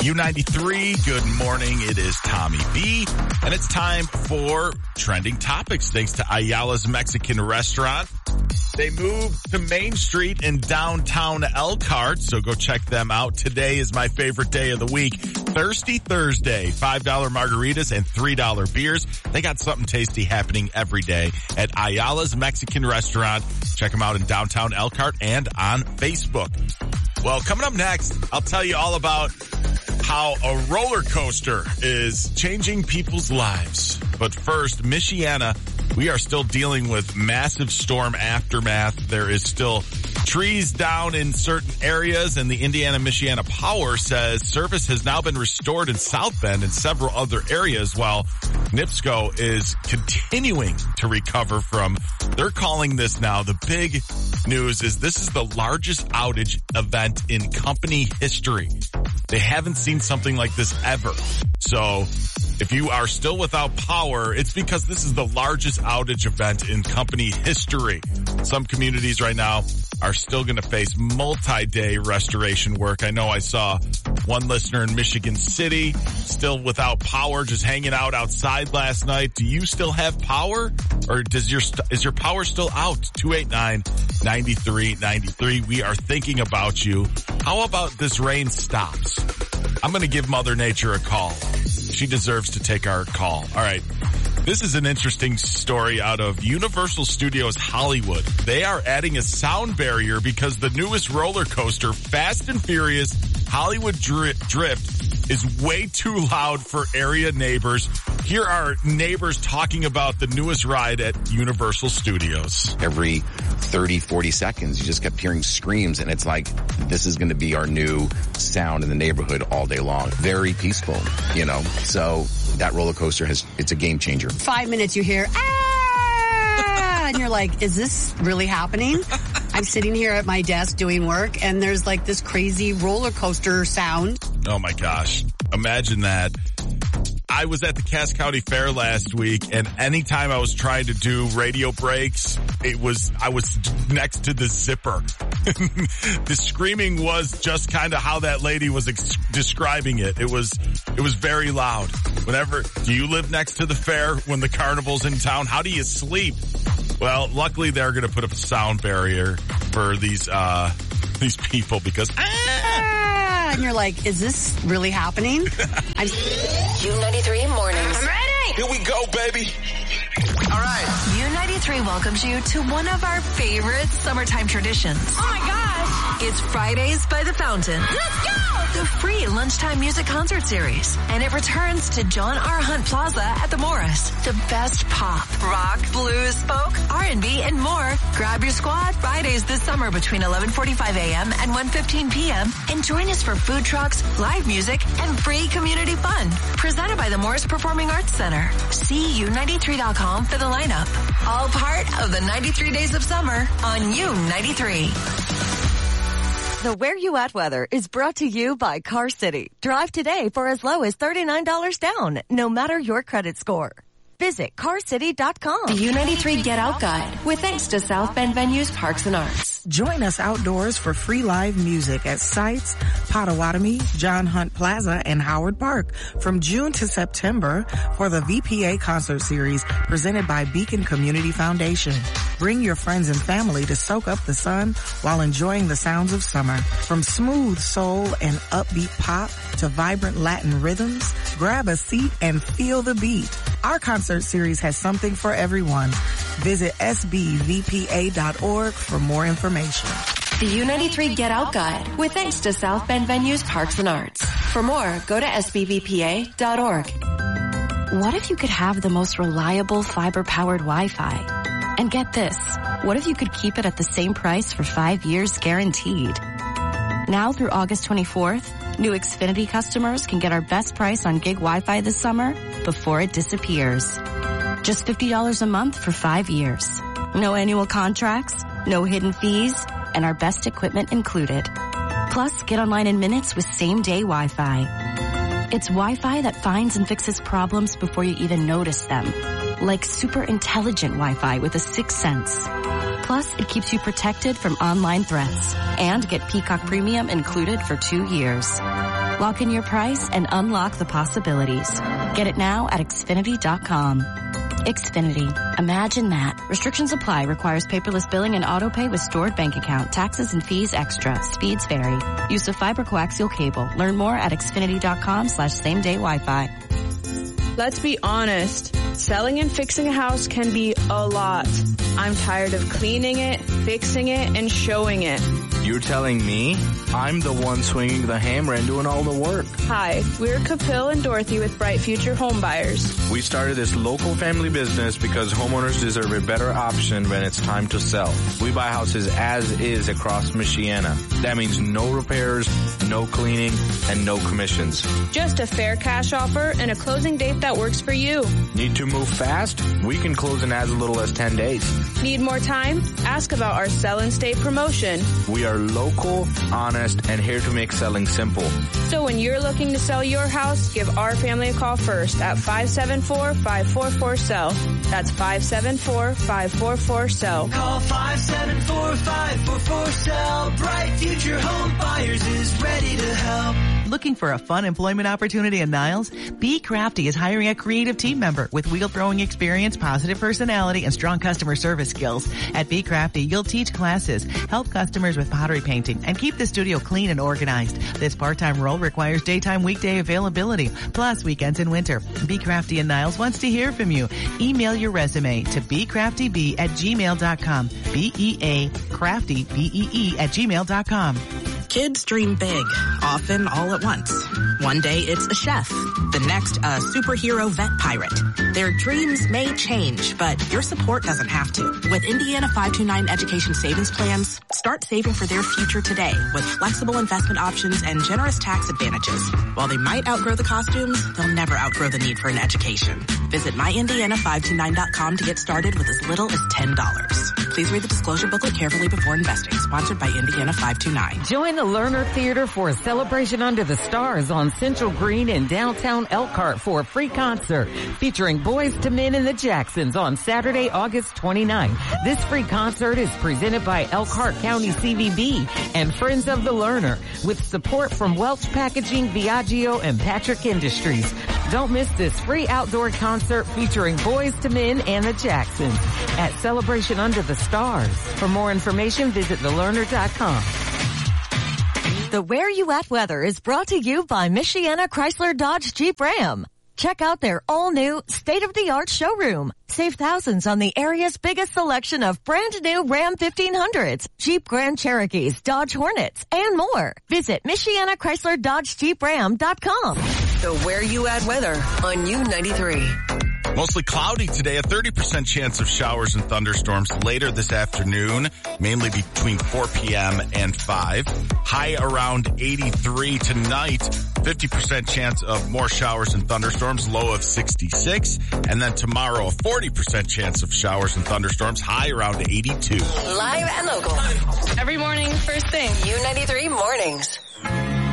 U93, good morning. It is Tommy B, and it's time for Trending Topics, thanks to Ayala's Mexican Restaurant. They moved to Main Street in downtown Elkhart, so go check them out. Today is my favorite day of the week, Thirsty Thursday. $5 margaritas and $3 beers. They got something tasty happening every day at Ayala's Mexican Restaurant. Check them out in downtown Elkhart and on Facebook. Well, coming up next, I'll tell you all about how a roller coaster is changing people's lives. But first, Michiana, we are still dealing with massive storm aftermath. There is still trees down in certain areas, and the Indiana-Michiana Power says service has now been restored in South Bend and several other areas, while NIPSCO is continuing to recover from, they're calling this now, the big news is this is the largest outage event in company history. They haven't seen something like this ever. So if you are still without power, it's because this is the largest outage event in company history. Some communities right now are still going to face multi-day restoration work. I know I saw one listener in Michigan City still without power, just hanging out outside last night. Do you still have power, or is your power still out? 289-9393. We are thinking about you. How about this rain stops? I'm going to give Mother Nature a call. She deserves to take our call. All right. This is an interesting story out of Universal Studios Hollywood. They are adding a sound barrier because the newest roller coaster, Fast and Furious Hollywood Drift, is way too loud for area neighbors. Here are neighbors talking about the newest ride at Universal Studios. Every 30, 40 seconds, you just kept hearing screams, and it's like, this is going to be our new sound in the neighborhood all day long. Very peaceful, you know. So that roller coaster it's a game changer. 5 minutes you hear, ah, and you're like, is this really happening? I'm sitting here at my desk doing work, and there's like this crazy roller coaster sound. Oh my gosh. Imagine that. I was at the Cass County Fair last week, and anytime I was trying to do radio breaks, I was next to the zipper. The screaming was just kind of how that lady was describing it. It was very loud. Do you live next to the fair when the carnival's in town? How do you sleep? Well, luckily they're going to put up a sound barrier for these people because and you're like, is this really happening? U93 Mornings. I'm ready. Here we go, baby. All right. U93 welcomes you to one of our favorite summertime traditions. Oh my gosh. It's Fridays by the Fountain. Let's go. The free lunchtime music concert series. And it returns to John R. Hunt Plaza at the Morris. The best pop, rock, blues, folk, R&B, and more. Grab your squad Fridays this summer between 11:45 a.m. and 1:15 p.m. And join us for food trucks, live music, and free community fun. Presented by the Morris Performing Arts Center. See U93.com for the lineup. All part of the 93 Days of Summer on U93. The Where You At weather is brought to you by Car City. Drive today for as low as $39 down, no matter your credit score. Visit carcity.com. The U93 Get Out Guide, with thanks to South Bend Venues Parks and Arts. Join us outdoors for free live music at Sites, Potawatomi, John Hunt Plaza, and Howard Park from June to September for the VPA concert series presented by Beacon Community Foundation. Bring your friends and family to soak up the sun while enjoying the sounds of summer. From smooth soul and upbeat pop to vibrant Latin rhythms, grab a seat and feel the beat. Our concert series has something for everyone. Visit sbvpa.org for more information. The U93 Get Out Guide, with thanks to South Bend Venues Parks and Arts. For more, go to sbvpa.org. What if you could have the most reliable fiber-powered Wi-Fi? And get this, what if you could keep it at the same price for 5 years guaranteed? Now through August 24th, new Xfinity customers can get our best price on gig Wi-Fi this summer before it disappears. Just $50 a month for 5 years. No annual contracts, no hidden fees, and our best equipment included. Plus, get online in minutes with same-day Wi-Fi. It's Wi-Fi that finds and fixes problems before you even notice them. Like super intelligent Wi-Fi with a sixth sense. Plus, it keeps you protected from online threats. And get Peacock Premium included for 2 years. Lock in your price and unlock the possibilities. Get it now at Xfinity.com. Xfinity. Imagine that. Restrictions apply. Requires paperless billing and auto pay with stored bank account. Taxes and fees extra. Speeds vary. Use of fiber coaxial cable. Learn more at Xfinity.com/same-day Wi-Fi. Let's be honest. Selling and fixing a house can be a lot. I'm tired of cleaning it, fixing it, and showing it. You're telling me? I'm the one swinging the hammer and doing all the work. Hi, we're Kapil and Dorothy with Bright Future Home Buyers. We started this local family business because homeowners deserve a better option when it's time to sell. We buy houses as is across Michiana. That means no repairs, no cleaning, and no commissions. Just a fair cash offer and a closing date that works for you. Need to move fast? We can close in as little as 10 days. Need more time? Ask about our Sell and Stay promotion. We are local, honest, and here to make selling simple. So when you're looking to sell your house, give our family a call first at 574-544-SELL. That's 574-544-SELL. Call 574-544-SELL. Bright Future Home Buyers is ready to help. Looking for a fun employment opportunity in Niles? Be Crafty is hiring a creative team member with wheel throwing experience, positive personality, and strong customer service skills. At Be Crafty, you'll teach classes, help customers with pottery painting, and keep the studio clean and organized. This part-time role requires daytime weekday availability, plus weekends in winter. Be Crafty in Niles wants to hear from you. Email your resume to becraftyb@gmail.com. BEA-CRAFTY-BEE@gmail.com. Kids dream big, often all at once. One day it's a chef, the next a superhero vet pirate. Their dreams may change, but your support doesn't have to. With Indiana 529 Education Savings Plans, start saving for their future today with flexible investment options and generous tax advantages. While they might outgrow the costumes, they'll never outgrow the need for an education. Visit myindiana529.com to get started with as little as $10. Please read the disclosure booklet carefully before investing. Sponsored by Indiana 529. Join the Lerner Theater for a celebration under the stars on Central Green in downtown Elkhart for a free concert featuring Boys to Men and the Jacksons on Saturday, August 29th. This free concert is presented by Elkhart County CVB and Friends of the Lerner with support from Welch Packaging, Viaggio, and Patrick Industries. Don't miss this free outdoor concert featuring Boys to Men and the Jacksons at Celebration Under the Stars. For more information, visit thelerner.com. The Where You At weather is brought to you by Michiana Chrysler Dodge Jeep Ram. Check out their all-new, state-of-the-art showroom. Save thousands on the area's biggest selection of brand-new Ram 1500s, Jeep Grand Cherokees, Dodge Hornets, and more. Visit MichianaChrysler.com. The Where You At weather on U93. Mostly cloudy today, a 30% chance of showers and thunderstorms later this afternoon, mainly between 4 p.m. and 5. High around 83 tonight, 50% chance of more showers and thunderstorms, low of 66. And then tomorrow, a 40% chance of showers and thunderstorms, high around 82. Live and local. Every morning, first thing. U93 mornings.